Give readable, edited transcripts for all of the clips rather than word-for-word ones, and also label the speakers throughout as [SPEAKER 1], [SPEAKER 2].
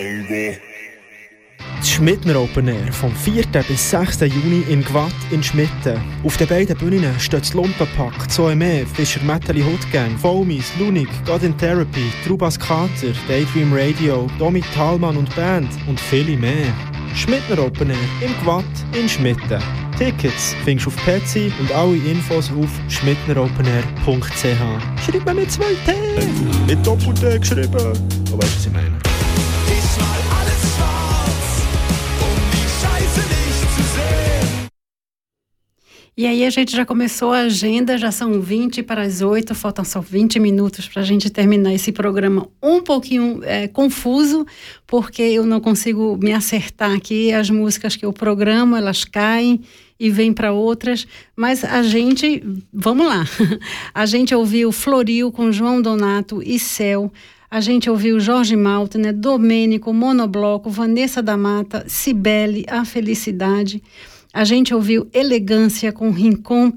[SPEAKER 1] Das Schmidtner Open Air vom 4. bis 6. Juni in Gwatt in Schmitten. Auf den beiden Bühnen steht das Lumpenpack, Zoeme, Fischer Metalli Hotgang, Foamies, Lunik, God in Therapy, Trubas Kater, Daydream Radio, Domi Thalmann und Band und viele mehr. Schmidtner Open Air im Gwatt in Schmitten. Tickets findest du auf Petsy und alle Infos auf schmittneropenair.ch. Schreib mir mit 2 T! Mit Doppel-T geschrieben. Du weißt, was ich meine.
[SPEAKER 2] Diesmal alles schwarz, um die Scheiße nicht zu sehen.
[SPEAKER 3] E aí a gente já começou a agenda, já são 20 para as 8, faltam só 20 minutos para a gente terminar esse programa um pouquinho confuso, porque eu não consigo me acertar aqui, as músicas que eu programo, elas caem e vêm para outras, mas a gente, vamos lá, a gente ouviu Floril com João Donato e Céu, a gente ouviu Jorge Maltner, Domênico, Monobloco, Vanessa da Mata, Cibele, A Felicidade. A gente ouviu Elegância com Rincon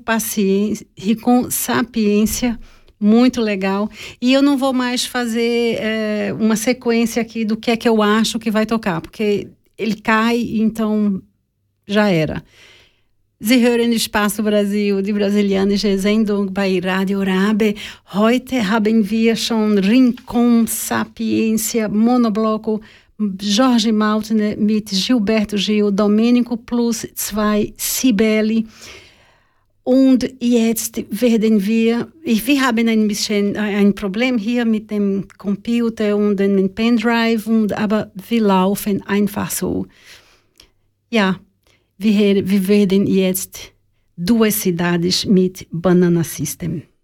[SPEAKER 3] Sapiência, muito legal. E eu não vou mais fazer uma sequência aqui do que é que eu acho que vai tocar, porque ele cai, então já era. Sie hören Espaço Brasil, die brasilianische Sendung bei Radio Rabe. Heute haben wir schon Rincon Sapiência, Monobloco, Jorge Maltner mit Gilberto Gil, Domenico plus 2, Cibele. Und jetzt werden wir haben ein bisschen ein Problem hier mit dem Computer und dem Pendrive, aber wir laufen einfach so. Ja, wir werden jetzt Duas Cidades mit Banana System.